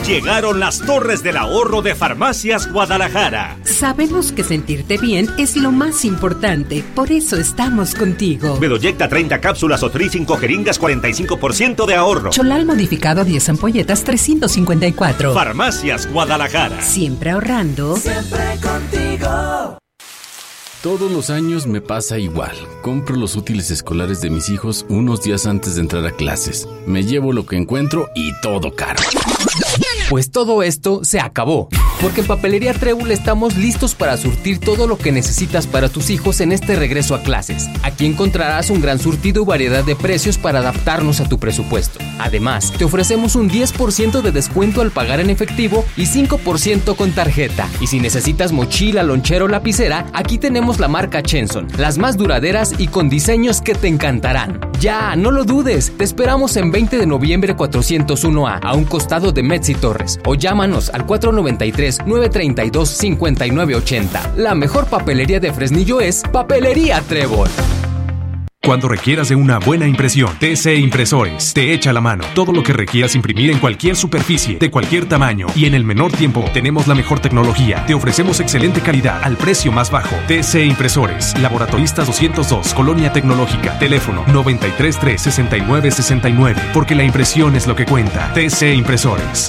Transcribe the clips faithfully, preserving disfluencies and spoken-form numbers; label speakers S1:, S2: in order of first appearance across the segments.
S1: Llegaron las torres del ahorro de Farmacias Guadalajara.
S2: Sabemos que sentirte bien es lo más importante, por eso estamos contigo.
S1: Medoyecta treinta cápsulas o Tri cinco jeringas, cuarenta y cinco por ciento de ahorro.
S2: Cholal modificado diez ampolletas, trescientos cincuenta y cuatro.
S1: Farmacias Guadalajara.
S2: Siempre ahorrando.
S3: Siempre contigo.
S4: Todos los años me pasa igual. Compro los útiles escolares de mis hijos unos días antes de entrar a clases. Me llevo lo que encuentro y todo caro.
S5: Pues todo esto se acabó, porque en Papelería Trébol estamos listos para surtir todo lo que necesitas para tus hijos en este regreso a clases. Aquí encontrarás un gran surtido y variedad de precios para adaptarnos a tu presupuesto. Además, te ofrecemos un diez por ciento de descuento al pagar en efectivo y cinco por ciento con tarjeta. Y si necesitas mochila, lonchero o lapicera, aquí tenemos la marca Chenson, las más duraderas y con diseños que te encantarán. Ya, no lo dudes, te esperamos en veinte de noviembre cuatrocientos uno A, a un costado de Metz y Torres, o llámanos al cuatro noventa y tres, nueve treinta y dos, cincuenta y nueve ochenta. La mejor papelería de Fresnillo es Papelería Trébol.
S6: Cuando requieras de una buena impresión, T C Impresores te echa la mano. Todo lo que requieras imprimir en cualquier superficie, de cualquier tamaño y en el menor tiempo, tenemos la mejor tecnología. Te ofrecemos excelente calidad al precio más bajo. T C Impresores, Laboratoristas doscientos dos, Colonia Tecnológica. Teléfono noventa y tres, tres, sesenta y nueve, sesenta y nueve, porque la impresión es lo que cuenta. T C Impresores.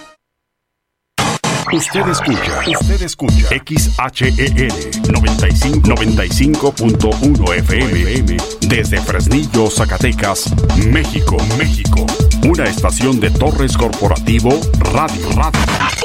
S7: Usted escucha, usted escucha X H E L noventa y cinco punto uno F M desde Fresnillo, Zacatecas, México, México. Una estación de Torres Corporativo Radio Radio.